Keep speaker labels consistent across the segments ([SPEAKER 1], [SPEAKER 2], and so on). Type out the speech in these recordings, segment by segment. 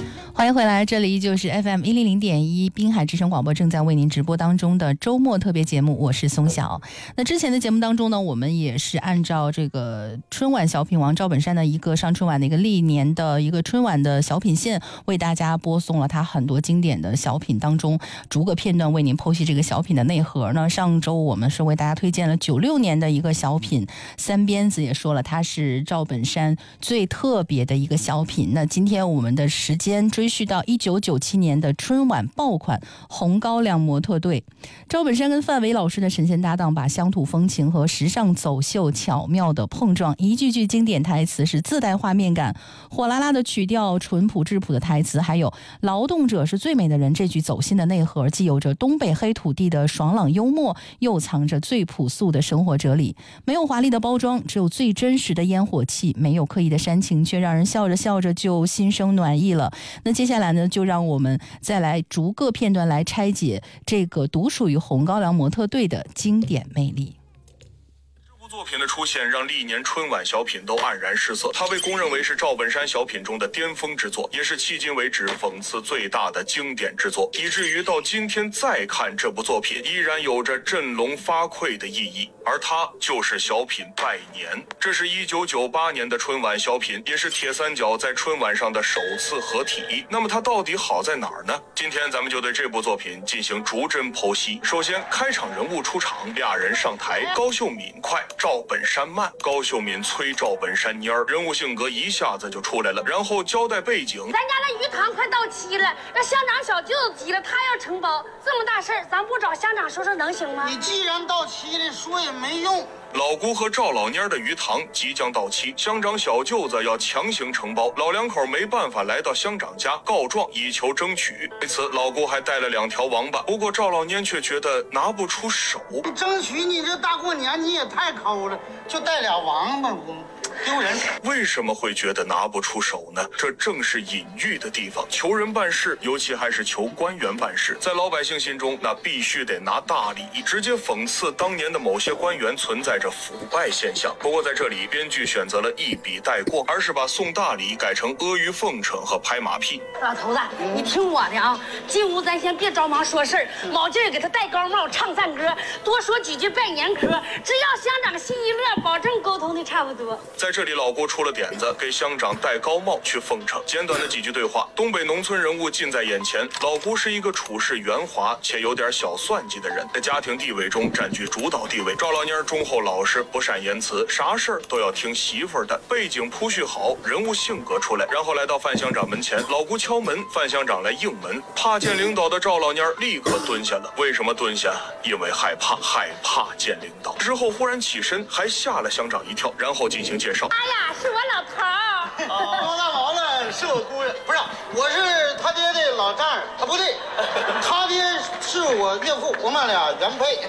[SPEAKER 1] 欢迎回来，这里就是 FM100.1 滨海之声广播，正在为您直播当中的周末特别节目，我是松晓。那之前的节目当中呢，我们也是按照这个春晚小品王赵本山的一个上春晚的一个历年的一个春晚的小品线，为大家播送了他很多经典的小品当中逐个片段为您剖析这个小品的内核呢。上周我们是为大家推荐了96年的一个小品，三鞭子也说了它是赵本山最特别的一个小品。那今天我们的时间追续到1997年的春晚爆款红高粱模特队，赵本山跟范伟老师的神仙搭档，把乡土风情和时尚走秀巧妙的碰撞，一句句经典台词是自带画面感，火辣辣的曲调，淳朴质朴的台词，还有劳动者是最美的人这句走心的内核，既有着东北黑土地的爽朗幽默，又藏着最朴素的生活哲理。没有华丽的包装，只有最真实的烟火气，没有刻意的煽情，却让人笑着笑着就心生暖意了。那接下来呢，就让我们再来逐个片段来拆解这个独属于红高粱模特队的经典魅力。
[SPEAKER 2] 作品的出现让历年春晚小品都黯然失色，它被公认为是赵本山小品中的巅峰之作，也是迄今为止讽刺最大的经典之作，以至于到今天再看这部作品依然有着振聋发聩的意义。而它就是小品拜年，这是1998年的春晚小品，也是铁三角在春晚上的首次合体。那么它到底好在哪儿呢？今天咱们就对这部作品进行逐帧剖析。首先，开场人物出场，俩人上台，高秀敏快，赵本山慢，高秀敏催赵本山蔫儿，人物性格一下子就出来了。然后交代背景，
[SPEAKER 3] 咱家那鱼塘快到期了，那乡长小舅子急了，他要承包，这么大事儿，咱不找乡长说说能行吗？
[SPEAKER 4] 你既然到期了，说也没用。
[SPEAKER 2] 老姑和赵老蔫的鱼塘即将到期，乡长小舅子要强行承包，老两口没办法来到乡长家告状，以求争取。为此，老姑还带了2条王八，不过赵老蔫却觉得拿不出手。
[SPEAKER 4] 争取你这大过年你也太抠了，就带俩王八，丢人。
[SPEAKER 2] 为什么会觉得拿不出手呢？这正是隐喻的地方。求人办事，尤其还是求官员办事，在老百姓心中那必须得拿大礼，直接讽刺当年的某些官员存在着腐败现象。不过在这里，编剧选择了一笔带过，而是把送大礼改成阿谀奉承和拍马屁。
[SPEAKER 3] 老头子，你听我的啊，进屋咱先别着忙说事儿，卯劲儿给他戴高帽，唱赞歌，多说几句拜年嗑，只要乡长心一乐，保证沟通的差不多。
[SPEAKER 2] 在这里，老郭出了点子，给乡长戴高帽去奉承。简短的几句对话，东北农村人物近在眼前。老郭是一个处事圆滑且有点小算计的人，在家庭地位中占据主导地位。赵老蔫忠厚老实，不善言辞，啥事儿都要听媳妇儿的。背景铺叙好，人物性格出来，然后来到范乡长门前，老郭敲门，范乡长来应门。怕见领导的赵老蔫立刻蹲下了。为什么蹲下？因为害怕见领导。之后忽然起身，还吓了乡长一跳，然后进行介绍。
[SPEAKER 3] 哎呀，是我老头儿。
[SPEAKER 4] 多大毛了？是我姑爷，不是，我是他爹的老丈人。不对，他爹是我岳父，我们俩原配。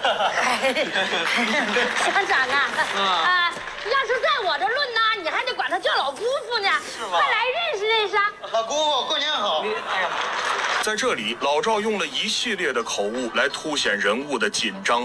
[SPEAKER 3] 乡长啊，要是在我这论呢，你还得管他叫老姑父呢。
[SPEAKER 4] 是吗？
[SPEAKER 3] 快来认识认识。
[SPEAKER 4] 老姑父，过年好。
[SPEAKER 2] 在这里，老赵用了一系列的口误来凸显人物的紧张